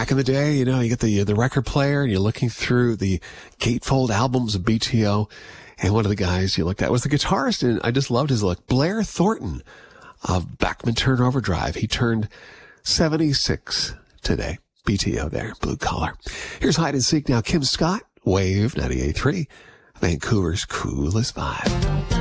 back in the day, you get the record player and you're looking through the gatefold albums of BTO. And one of the guys you looked at was the guitarist, and I just loved his look. Blair Thornton of Bachman Turner Overdrive. He turned 76 today. BTO there, Blue Collar. Here's Hide and Seek now. Kim Scott, Wave 98.3, Vancouver's coolest vibe.